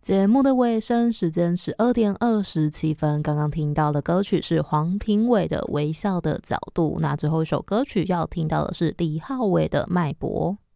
节目的尾声，时间12:27，刚刚听到的歌曲是黄庭伟的《微笑的角度》。那最后一首歌曲要听到的是李浩伟的《脉搏》。